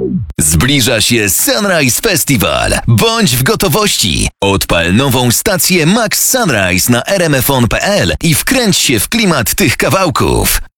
Zbliża się Sunrise Festival. Bądź w gotowości. Odpal nową stację Max Sunrise na rmfon.pl i wkręć się w klimat tych kawałków.